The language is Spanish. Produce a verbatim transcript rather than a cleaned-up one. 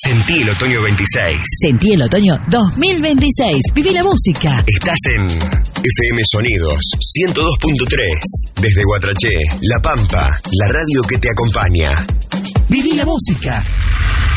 Sentí el otoño veintiséis. Sentí el otoño dos mil veintiséis. Viví la música. Estás en F M Sonidos ciento dos punto tres. Desde Guatraché, La Pampa, la radio que te acompaña. Viví la música.